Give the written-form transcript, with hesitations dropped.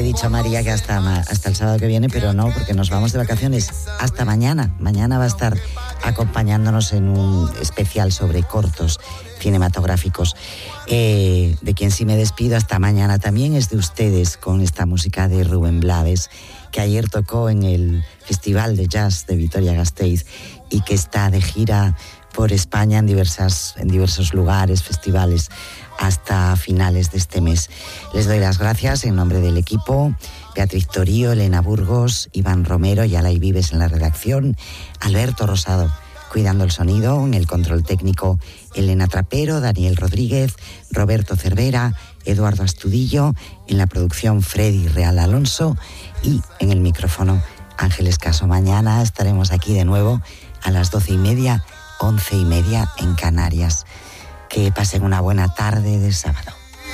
he dicho a María que hasta el sábado que viene, pero no, porque nos vamos de vacaciones hasta mañana. Mañana va a estar acompañándonos en un especial sobre cortos cinematográficos. De quien sí me despido hasta mañana también es de ustedes, con esta música de Rubén Blades, que ayer tocó en el Festival de Jazz de Vitoria-Gasteiz y que está de gira por España en diversos lugares, festivales, hasta finales de este mes. Les doy las gracias en nombre del equipo: Beatriz Torío, Elena Burgos, Iván Romero y Alay Vives en la redacción, Alberto Rosado cuidando el sonido, en el control técnico Elena Trapero, Daniel Rodríguez, Roberto Cervera, Eduardo Astudillo, en la producción Freddy Real Alonso y en el micrófono Ángeles Caso. Mañana estaremos aquí de nuevo a las 12:30, 11:30 en Canarias. Que pasen una buena tarde de sábado.